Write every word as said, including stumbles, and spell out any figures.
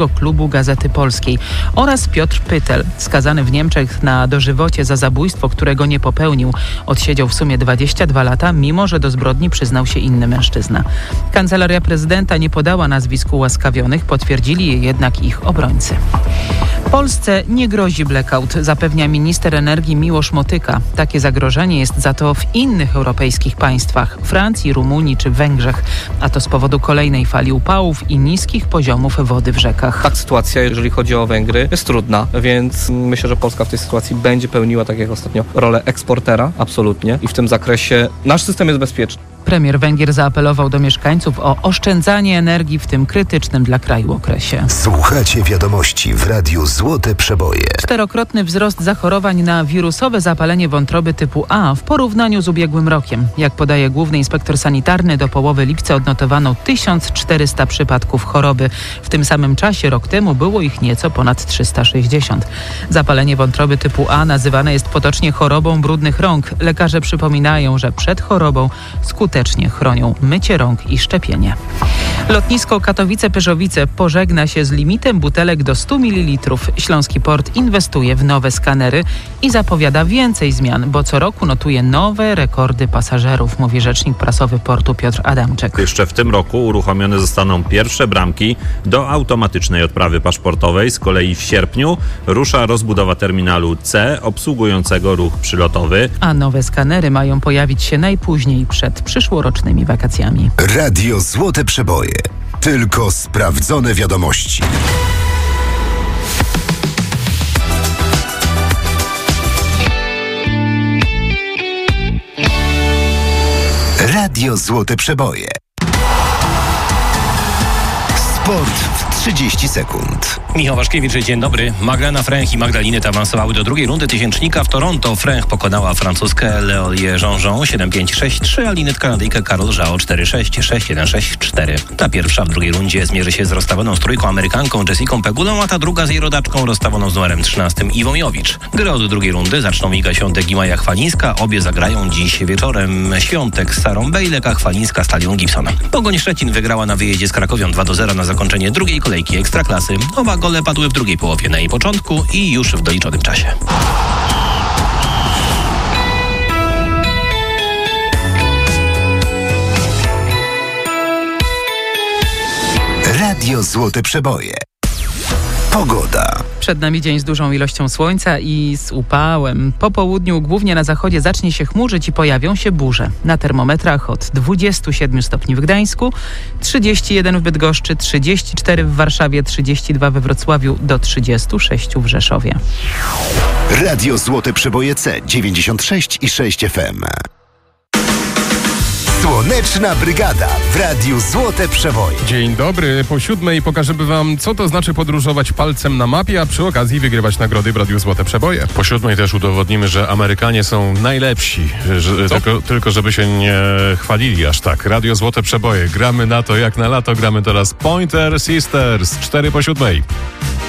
Klubu Gazety Polskiej oraz Piotr Pytel, skazany w Niemczech na dożywocie za zabójstwo, którego nie popełnił. Odsiedział w sumie dwadzieścia dwa lata, mimo że do zbrodni przyznał się inny mężczyzna. Kancelaria prezydenta nie podała nazwisk ułaskawionych, potwierdzili je jednak ich obrońcy. Polsce nie grozi blackout, zapewnia minister energii Miłosz Motyka. Takie zagrożenie jest za to w innych europejskich państwach, Francji, Rumunii czy Węgrzech, a to z powodu kolejnej fali upałów i niskich poziomów wody w rzekach. Tak, sytuacja, jeżeli chodzi o Węgry, jest trudna, więc myślę, że Polska w tej sytuacji będzie pełniła, tak jak ostatnio, rolę eksportera, absolutnie, i w tym zakresie nasz system jest bezpieczny. Premier Węgier zaapelował do mieszkańców o oszczędzanie energii w tym krytycznym dla kraju okresie. Słuchacie wiadomości w Radiu Złote Przeboje. Czterokrotny wzrost zachorowań na wirusowe zapalenie wątroby typu A w porównaniu z ubiegłym rokiem. Jak podaje główny inspektor sanitarny, do połowy lipca odnotowano tysiąc czterysta przypadków choroby. W tym samym czasie rok temu było ich nieco ponad trzysta sześćdziesiąt. Zapalenie wątroby typu A nazywane jest potocznie chorobą brudnych rąk. Lekarze przypominają, że przed chorobą skutecznie chronią mycie rąk i szczepienie. Lotnisko Katowice-Pyrzowice pożegna się z limitem butelek do stu mililitrów. Śląski Port inwestuje w nowe skanery i zapowiada więcej zmian, bo co roku notuje nowe rekordy pasażerów, mówi rzecznik prasowy portu Piotr Adamczek. Jeszcze w tym roku uruchomione zostaną pierwsze bramki do automatycznej odprawy paszportowej. Z kolei w sierpniu rusza rozbudowa terminalu C obsługującego ruch przylotowy. A nowe skanery mają pojawić się najpóźniej przed przyszłorocznymi wakacjami. Radio Złote Przeboje. Tylko sprawdzone wiadomości. Radio Złote Przeboje. Sport w trzydzieści sekund. Michał Waszkiewicz, dzień dobry. Magdalena Fręch i Magda Linnet awansowały do drugiej rundy tysięcznika w Toronto. Fręch pokonała francuskę Leolie Jean-Jean siedem pięć sześć trzy, a Linnet Kanadyjkę Carol Zhao cztery sześć sześć jeden sześć cztery. Ta pierwsza w drugiej rundzie zmierzy się z rozstawioną z trójką Amerykanką Jessicą Pegulą, a ta druga z jej rodaczką rozstawioną z numerem trzynastym Iwą Jowicz. Gry od drugiej rundy zaczną Iga Świątek i Maja Chwalińska. Obie zagrają dziś wieczorem. Świątek z Sarą Bejlek, a Chwalińska z Talią Gibson. Pogoń Szczecin wygrała na wyjeździe z Krakowią dwa do zera na zakończenie drugiej kolejki Ekstraklasy. Oba gole padły w drugiej połowie na jej początku i już w doliczonym czasie. Radio Złote Przeboje. Pogoda. Przed nami dzień z dużą ilością słońca i z upałem. Po południu głównie na zachodzie zacznie się chmurzyć i pojawią się burze. Na termometrach od dwudziestu siedmiu stopni w Gdańsku, trzydziestu jeden w Bydgoszczy, trzydziestu czterech w Warszawie, trzydziestu dwóch we Wrocławiu, do trzydziestu sześciu w Rzeszowie. Radio Złote Przeboje C dziewięćdziesiąt sześć i sześć F M. Słoneczna Brygada w Radiu Złote Przeboje. Dzień dobry. Po siódmej pokażemy wam, co to znaczy podróżować palcem na mapie, a przy okazji wygrywać nagrody w Radiu Złote Przeboje. Po siódmej też udowodnimy, że Amerykanie są najlepsi. Że, tylko, tylko żeby się nie chwalili aż tak. Radio Złote Przeboje. Gramy na to jak na lato. Gramy teraz Pointer Sisters. Cztery po siódmej.